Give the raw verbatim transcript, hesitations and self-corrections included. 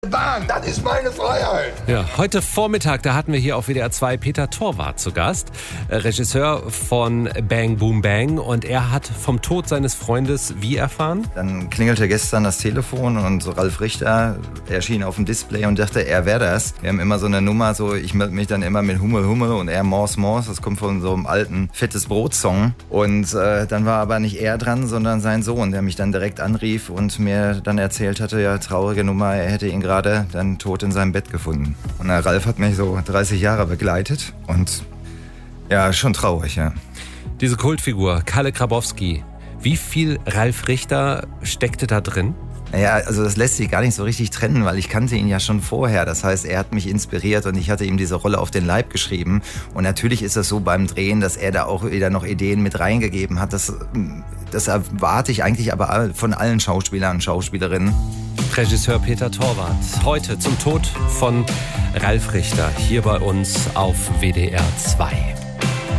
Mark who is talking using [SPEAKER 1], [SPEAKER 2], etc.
[SPEAKER 1] Bahn, das ist meine Freiheit.
[SPEAKER 2] Ja, heute Vormittag, da hatten wir hier auf W D R zwei Peter Torwart zu Gast, äh, Regisseur von Bang Boom Bang, und er hat vom Tod seines Freundes wie erfahren?
[SPEAKER 3] Dann klingelte gestern das Telefon und so Ralf Richter erschien auf dem Display und dachte, er wäre das. Wir haben immer so eine Nummer, so ich melde mich dann immer mit Hummel Hummel und er Mors Mors, das kommt von so einem alten Fettes Brot-Song. Und äh, dann war aber nicht er dran, sondern sein Sohn, der mich dann direkt anrief und mir dann erzählt hatte, ja, traurige Nummer, er hätte ihn gerade gerade dann tot in seinem Bett gefunden. Und der Ralf hat mich so dreißig Jahre begleitet und ja, schon traurig, ja.
[SPEAKER 2] Diese Kultfigur, Kalle Grabowski, wie viel Ralf Richter steckte da drin?
[SPEAKER 3] Naja, also das lässt sich gar nicht so richtig trennen, weil ich kannte ihn ja schon vorher. Das heißt, er hat mich inspiriert und ich hatte ihm diese Rolle auf den Leib geschrieben. Und natürlich ist es so beim Drehen, dass er da auch wieder noch Ideen mit reingegeben hat. Das, das erwarte ich eigentlich aber von allen Schauspielern und Schauspielerinnen.
[SPEAKER 2] Regisseur Peter Torwart, heute zum Tod von Ralf Richter, hier bei uns auf W D R zwei.